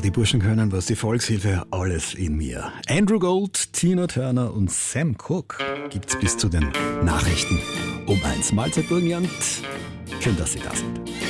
die Burschen können, was die Volkshilfe alles in mir. Andrew Gold, Tina Turner und Sam Cooke gibt's bis zu den Nachrichten um 1. Mahlzeit, Burgenland. Schön, dass Sie da sind.